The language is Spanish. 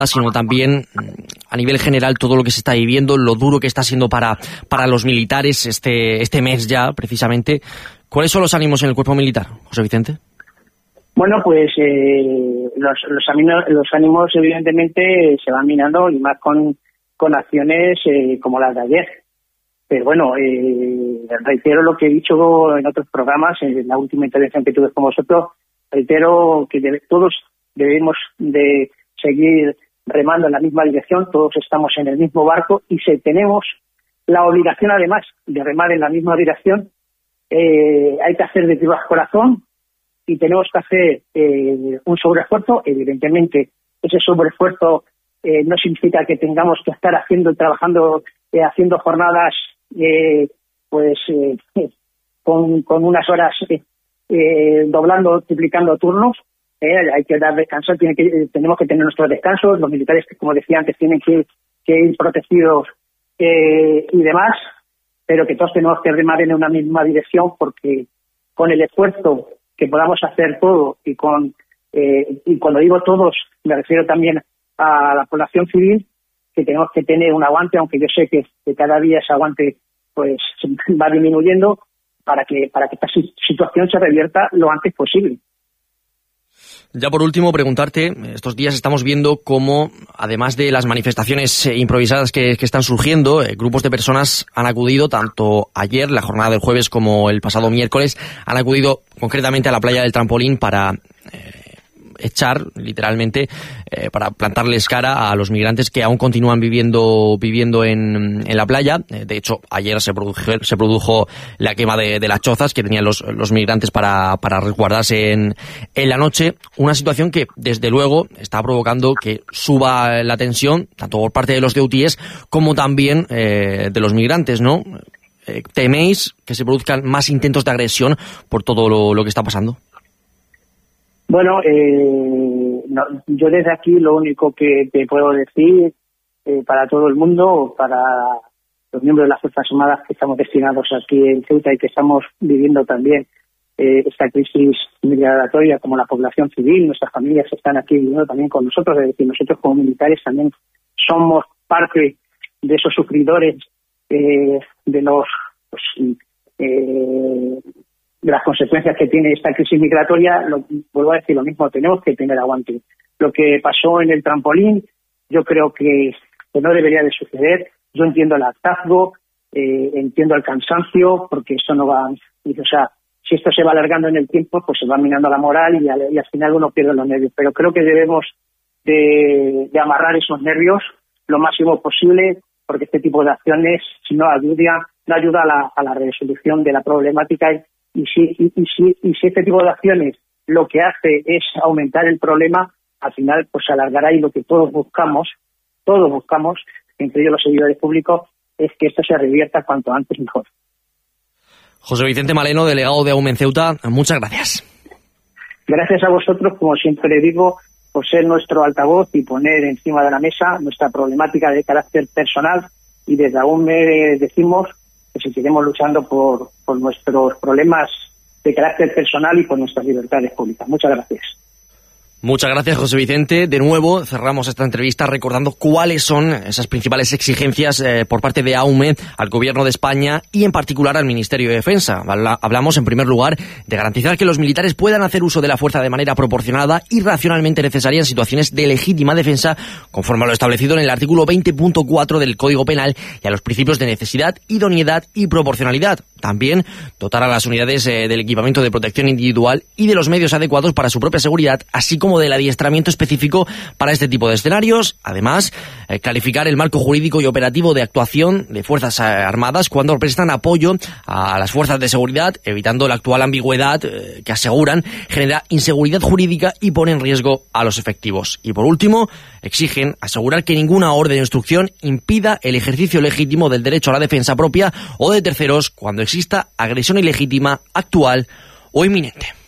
sino también a nivel general todo lo que se está viviendo, lo duro que está siendo para los militares este mes ya, precisamente. ¿Cuáles son los ánimos en el cuerpo militar, José Vicente? Bueno, pues los ánimos evidentemente se van minando, y más con acciones como las de ayer. Pero bueno, reitero lo que he dicho en otros programas, en la última intervención que tuve con vosotros, reitero que todos debemos de seguir remando en la misma dirección, todos estamos en el mismo barco y si tenemos la obligación además de remar en la misma dirección, hay que hacer de viva corazón y tenemos que hacer un sobreesfuerzo. Evidentemente ese sobreesfuerzo no significa que tengamos que estar trabajando, haciendo jornadas con unas horas doblando, triplicando turnos. Hay que dar descanso, tenemos que tener nuestros descansos, los militares, como decía antes, tienen que ir protegidos y demás, pero que todos tenemos que remar en una misma dirección, porque con el esfuerzo que podamos hacer todo y cuando digo todos me refiero también a la población civil, que tenemos que tener un aguante, aunque yo sé que cada día ese aguante pues va disminuyendo, para que esta situación se revierta lo antes posible. Ya por último, preguntarte, estos días estamos viendo cómo, además de las manifestaciones improvisadas que están surgiendo, grupos de personas han acudido, tanto ayer, la jornada del jueves, como el pasado miércoles, han acudido concretamente a la playa del Trampolín para echar, literalmente, para plantarles cara a los migrantes que aún continúan viviendo en la playa. De hecho, ayer se produjo la quema de las chozas que tenían los migrantes para resguardarse en la noche. Una situación que, desde luego, está provocando que suba la tensión, tanto por parte de los ceutíes como también de los migrantes, ¿no? ¿Teméis que se produzcan más intentos de agresión por todo lo que está pasando? Bueno, yo desde aquí lo único que te puedo decir para todo el mundo, para los miembros de las Fuerzas Armadas que estamos destinados aquí en Ceuta y que estamos viviendo también esta crisis migratoria, como la población civil, nuestras familias están aquí viviendo también con nosotros, es decir, nosotros como militares también somos parte de esos sufridores de las consecuencias que tiene esta crisis migratoria. Vuelvo a decir lo mismo, tenemos que tener aguante. Lo que pasó en el Trampolín, yo creo que no debería de suceder. Yo entiendo el hartazgo, entiendo el cansancio, porque esto no va, o sea, si esto se va alargando en el tiempo, pues se va minando la moral y al final uno pierde los nervios. Pero creo que debemos de amarrar esos nervios lo máximo posible, porque este tipo de acciones no ayuda a la resolución de la problemática. Y si este tipo de acciones lo que hace es aumentar el problema, al final pues se alargará, y lo que todos buscamos, entre ellos los servidores públicos, es que esto se revierta cuanto antes mejor. José Vicente Maleno, delegado de AUME en Ceuta, muchas gracias. Gracias a vosotros, como siempre digo, por ser nuestro altavoz y poner encima de la mesa nuestra problemática de carácter personal, y desde AUME decimos que seguiremos luchando por nuestros problemas de carácter personal y por nuestras libertades públicas. Muchas gracias. Muchas gracias, José Vicente. De nuevo, cerramos esta entrevista recordando cuáles son esas principales exigencias por parte de AUME al Gobierno de España y en particular al Ministerio de Defensa. Hablamos, en primer lugar, de garantizar que los militares puedan hacer uso de la fuerza de manera proporcionada y racionalmente necesaria en situaciones de legítima defensa, conforme a lo establecido en el artículo 20.4 del Código Penal y a los principios de necesidad, idoneidad y proporcionalidad. También dotar a las unidades del equipamiento de protección individual y de los medios adecuados para su propia seguridad, así como del adiestramiento específico para este tipo de escenarios. Además, clarificar el marco jurídico y operativo de actuación de Fuerzas Armadas cuando prestan apoyo a las fuerzas de seguridad, evitando la actual ambigüedad que aseguran genera inseguridad jurídica y pone en riesgo a los efectivos. Y por último, exigen asegurar que ninguna orden de instrucción impida el ejercicio legítimo del derecho a la defensa propia o de terceros cuando exista agresión ilegítima, actual o inminente.